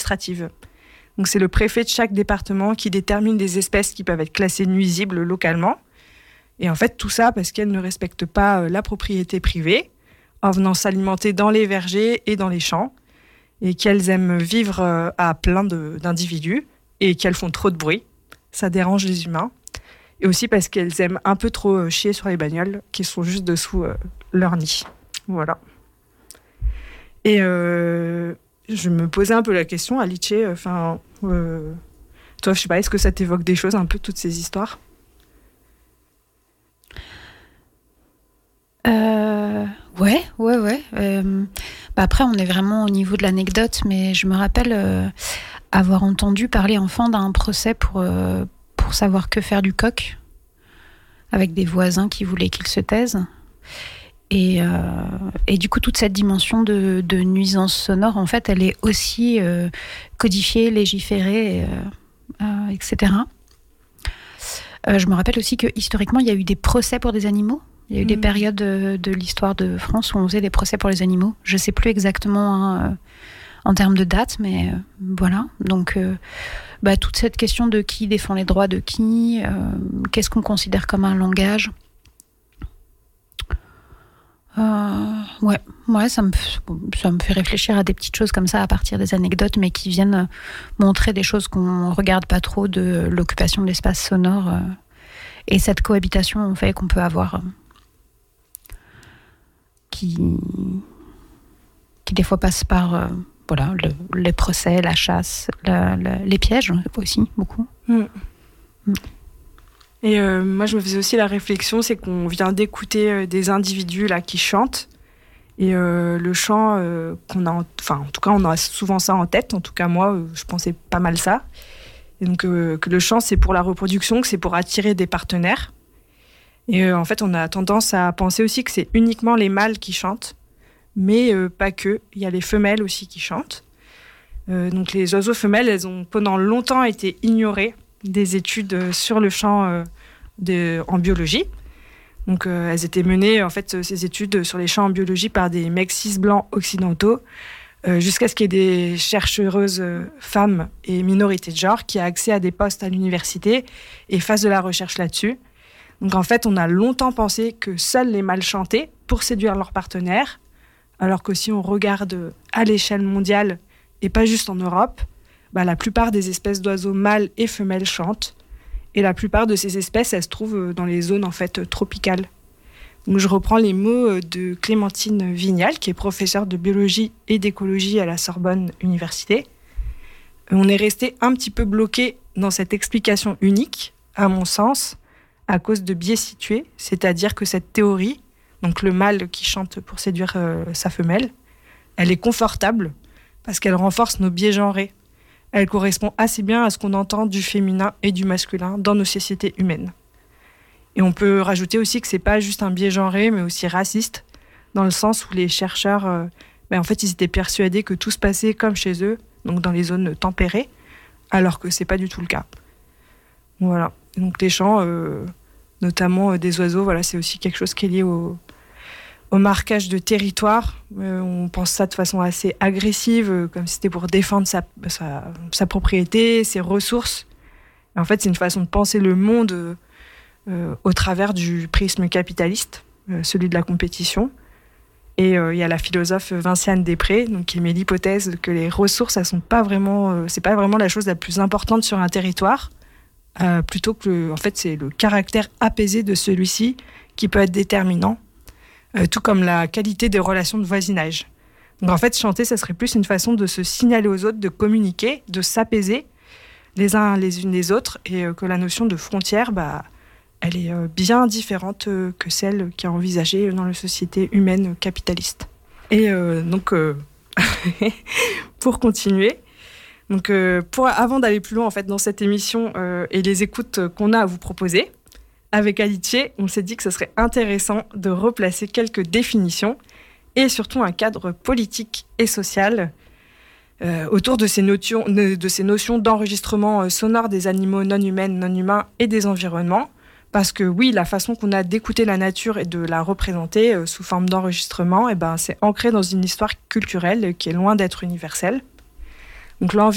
administrative. Donc c'est le préfet de chaque département qui détermine les espèces qui peuvent être classées nuisibles localement. Et en fait, tout ça parce qu'elles ne respectent pas la propriété privée, en venant s'alimenter dans les vergers et dans les champs, et qu'elles aiment vivre à plein d'individus, et qu'elles font trop de bruit. Ça dérange les humains. Et aussi parce qu'elles aiment un peu trop chier sur les bagnoles qui sont juste dessous leur nid. Voilà. Et je me posais un peu la question, Alice, toi, je sais pas, est-ce que ça t'évoque des choses un peu, toutes ces histoires ? Ouais. Après, on est vraiment au niveau de l'anecdote, mais je me rappelle avoir entendu parler enfant d'un procès pour savoir que faire du coq, avec des voisins qui voulaient qu'il se taise. Et du coup, toute cette dimension de nuisance sonore, en fait, elle est aussi codifiée, légiférée, etc. Je me rappelle aussi que historiquement, il y a eu des procès pour des animaux. Il y a eu des périodes de l'histoire de France où on faisait des procès pour les animaux. Je ne sais plus exactement en termes de date, mais voilà. Donc, toute cette question de qui défend les droits de qui, qu'est-ce qu'on considère comme un langage. Ça me fait réfléchir à des petites choses comme ça à partir des anecdotes, mais qui viennent montrer des choses qu'on regarde pas trop de l'occupation de l'espace sonore et cette cohabitation en fait qu'on peut avoir qui des fois passe par les procès, la chasse, les pièges aussi beaucoup. Et moi, je me faisais aussi la réflexion, c'est qu'on vient d'écouter des individus là qui chantent. Et le chant, en tout cas, on a souvent ça en tête. En tout cas, moi, je pensais pas mal ça. Et donc, que le chant, c'est pour la reproduction, que c'est pour attirer des partenaires. Et en fait, on a tendance à penser aussi que c'est uniquement les mâles qui chantent. Mais pas que. Il y a les femelles aussi qui chantent. Donc, les oiseaux femelles, elles ont pendant longtemps été ignorées des études sur le chant en biologie. Donc, elles étaient menées, en fait, ces études sur les chants en biologie par des mecs cis blancs occidentaux, jusqu'à ce qu'il y ait des chercheuses femmes et minorités de genre qui aient accès à des postes à l'université et fassent de la recherche là-dessus. Donc, en fait, on a longtemps pensé que seuls les mâles chantaient pour séduire leurs partenaires, alors que si on regarde à l'échelle mondiale, et pas juste en Europe, la plupart des espèces d'oiseaux mâles et femelles chantent. Et la plupart de ces espèces, elles se trouvent dans les zones en fait tropicales. Donc je reprends les mots de Clémentine Vignal, qui est professeure de biologie et d'écologie à la Sorbonne Université. On est resté un petit peu bloqué dans cette explication unique, à mon sens, à cause de biais situés, c'est-à-dire que cette théorie, donc le mâle qui chante pour séduire sa femelle, elle est confortable parce qu'elle renforce nos biais genrés. Elle correspond assez bien à ce qu'on entend du féminin et du masculin dans nos sociétés humaines. Et on peut rajouter aussi que c'est pas juste un biais genré, mais aussi raciste, dans le sens où les chercheurs, en fait, ils étaient persuadés que tout se passait comme chez eux, donc dans les zones tempérées, alors que c'est pas du tout le cas. Voilà. Donc les chants, notamment des oiseaux, voilà, c'est aussi quelque chose qui est lié au marquage de territoire. On pense ça de façon assez agressive, comme si c'était pour défendre sa propriété, ses ressources. Et en fait, c'est une façon de penser le monde au travers du prisme capitaliste, celui de la compétition. Et il y a la philosophe Vinciane Després, donc, qui met l'hypothèse que les ressources, elles sont pas vraiment, c'est pas vraiment la chose la plus importante sur un territoire, plutôt que, en fait, c'est le caractère apaisé de celui-ci qui peut être déterminant. Tout comme la qualité des relations de voisinage. Donc en fait, chanter, ça serait plus une façon de se signaler aux autres, de communiquer, de s'apaiser les uns les unes les autres, et que la notion de frontière, elle est bien différente que celle qui est envisagée dans la société humaine capitaliste. Et donc, pour continuer, donc, avant d'aller plus loin en fait, dans cette émission et les écoutes qu'on a à vous proposer, avec Alice, on s'est dit que ce serait intéressant de replacer quelques définitions et surtout un cadre politique et social autour de ces notions d'enregistrement sonore des animaux non humaines, non humains et des environnements. Parce que oui, la façon qu'on a d'écouter la nature et de la représenter sous forme d'enregistrement, c'est ancré dans une histoire culturelle qui est loin d'être universelle. Donc